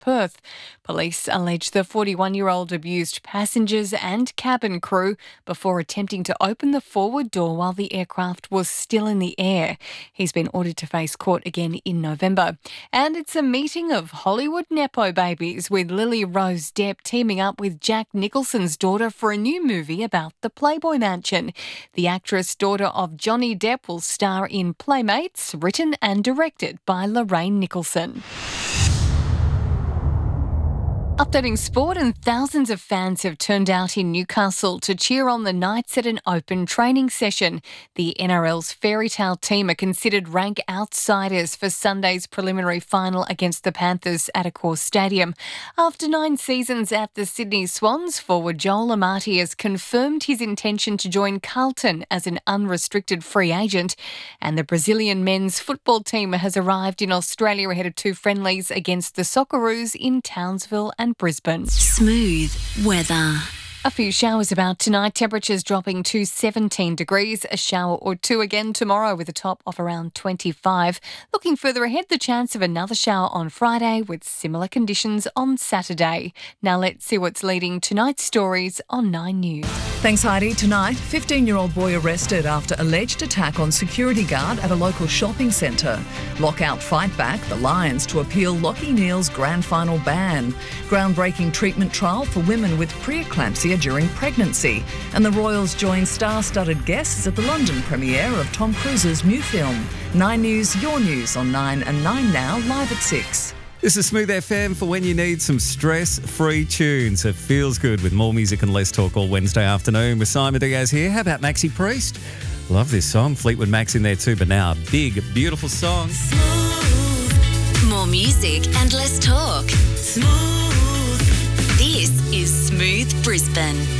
Perth. Police allege the 41-year-old abused passengers and cabin crew before attempting to open the forward door while the aircraft was still in the air. He's been ordered to face court again in November. And it's a meeting of Hollywood Nepo babies, with Lily Rose Depp teaming up with Jack Nicholson's daughter for a new movie about the Playboy Mansion. The actress, daughter of Johnny Depp, will star in Playmates, written and directed by Lorraine Nicholson. Updating sport, and thousands of fans have turned out in Newcastle to cheer on the Knights at an open training session. The NRL's fairy tale team are considered rank outsiders for Sunday's preliminary final against the Panthers at Accor Stadium. After 9 seasons at the Sydney Swans, forward Joel Amati has confirmed his intention to join Carlton as an unrestricted free agent. And the Brazilian men's football team has arrived in Australia ahead of 2 friendlies against the Socceroos in Townsville and Brisbane. Smooth weather. A few showers about tonight, temperatures dropping to 17 degrees. A shower or 2 again tomorrow with a top of around 25. Looking further ahead, the chance of another shower on Friday with similar conditions on Saturday. Now let's see what's leading tonight's stories on 9 News. Thanks, Heidi. Tonight, 15-year-old boy arrested after alleged attack on security guard at a local shopping centre. Lockout fight back, the Lions to appeal Lachie Neale's grand final ban. Groundbreaking treatment trial for women with preeclampsia during pregnancy. And the Royals join star-studded guests at the London premiere of Tom Cruise's new film. 9 News, your news on 9 and 9 Now, live at 6. This is Smooth FM for when you need some stress-free tunes. It feels good with more music and less talk all Wednesday afternoon with Simon Diaz here. How about Maxi Priest? Love this song. Fleetwood Mac's in there too, but now a big, beautiful song. Smooth. More music and less talk. Smooth. This is Smooth Brisbane.